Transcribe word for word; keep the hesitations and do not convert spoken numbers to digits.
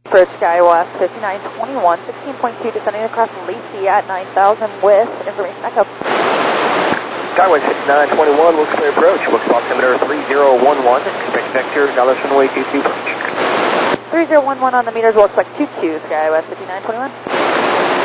Approach SkyWest fifty-nine twenty-one, sixteen point two, descending across Lacey at nine thousand with information echo. SkyWest fifty-nine twenty-one, looks clear approach, looks altimeter three zero one one, expect vector, Dallas runway two two approach. three zero one one on the meters, we'll expect two two, SkyWest fifty-nine twenty-one.